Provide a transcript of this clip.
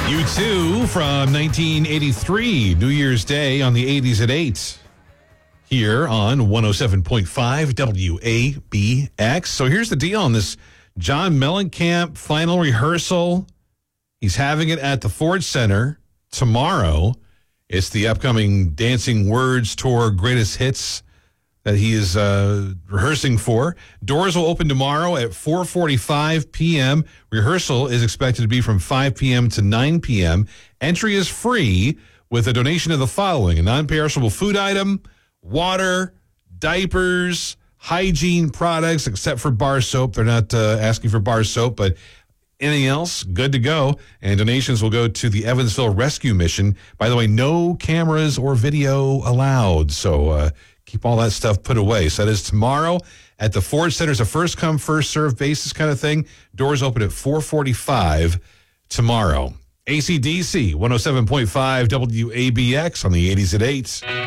U2 from 1983, New Year's Day on the 80s at 8. Here on 107.5 WABX. So here's the deal on this John Mellencamp final rehearsal. He's having it at the Ford Center tomorrow. It's the upcoming Dancing Words Tour Greatest Hits that he is rehearsing for. Doors will open tomorrow at 4:45 p.m. Rehearsal is expected to be from 5 p.m. to 9 p.m. Entry is free with a donation of the following: a non-perishable food item, water, diapers, hygiene products, except for bar soap. They're not asking for bar soap, but anything else, good to go. And donations will go to the Evansville Rescue Mission. By the way, no cameras or video allowed, so keep all that stuff put away. So that is tomorrow at the Ford Center. It's a first-come, first-served basis kind of thing. Doors open at 4:45 tomorrow. AC/DC, 107.5 WABX on the 80s at 8.